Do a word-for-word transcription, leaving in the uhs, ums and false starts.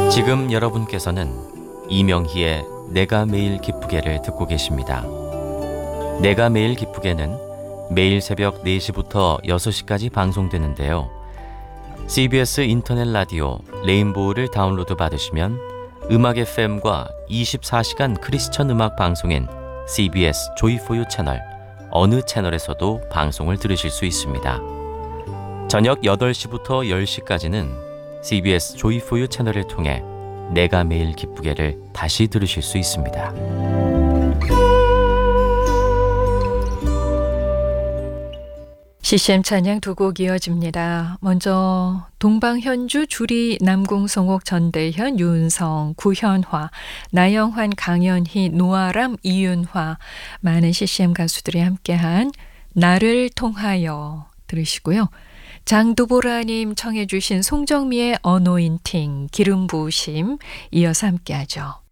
지금 여러분께서는 이명희의 내가 매일 기쁘게를 듣고 계십니다. 내가 매일 기쁘게는 매일 새벽 네 시부터 여섯 시까지 방송되는데요. 씨비에스 인터넷 라디오 레인보우를 다운로드 받으시면 음악 에프엠과 이십사 시간 크리스천 음악 방송인 씨비에스 조이포유 채널 어느 채널에서도 방송을 들으실 수 있습니다. 저녁 여덟 시부터 열 시까지는 씨비에스 조이포유 채널을 통해 내가 매일 기쁘게를 다시 들으실 수 있습니다. 씨씨엠 찬양 두 곡 이어집니다. 먼저 동방현주 주리 남궁성옥 전대현 윤성 구현화 나영환 강연희 노아람 이윤화 많은 씨씨엠 가수들이 함께한 나를 통하여 들으시고요. 장두보라님 청해 주신 송정미의 어노인팅 기름 부으심 이어서 함께하죠.